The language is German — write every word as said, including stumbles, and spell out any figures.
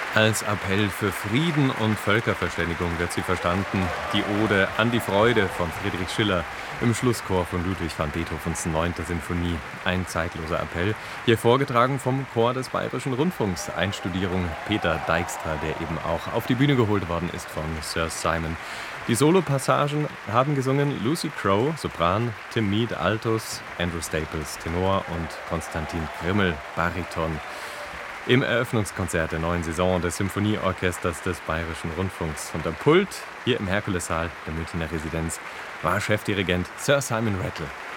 Als Appell für Frieden und Völkerverständigung wird sie verstanden. Die Ode an die Freude von Friedrich Schiller im Schlusschor von Ludwig van Beethovens neunter Sinfonie. Ein zeitloser Appell, hier vorgetragen vom Chor des Bayerischen Rundfunks. Einstudierung Peter Dijkstra, der eben auch auf die Bühne geholt worden ist von Sir Simon. Die Solopassagen haben gesungen Lucy Crowe, Sopran, Tim Mead, Altus, Andrew Staples, Tenor und Konstantin Grimmel, Bariton. Im Eröffnungskonzert der neuen Saison des Symphonieorchesters des Bayerischen Rundfunks. Und am Pult, hier im Herkulessaal der Münchner Residenz, war Chefdirigent Sir Simon Rattle.